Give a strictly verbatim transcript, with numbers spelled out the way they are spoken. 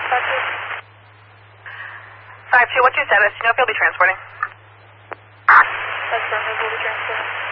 five two, what's your status? You know if you'll be transporting? That's Broncos will be transporting.